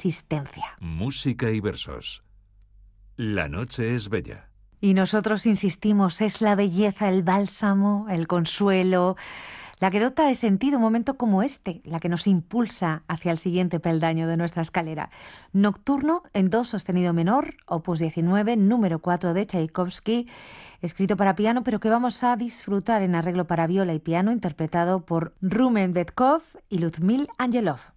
existencia. Música y versos. La noche es bella. Y nosotros insistimos, es la belleza, el bálsamo, el consuelo, la que dota de sentido un momento como este, la que nos impulsa hacia el siguiente peldaño de nuestra escalera. Nocturno en do sostenido menor, opus 19, número 4 de Tchaikovsky, escrito para piano, pero que vamos a disfrutar en arreglo para viola y piano, interpretado por Rumen Bedkov y Luzmil Angelov.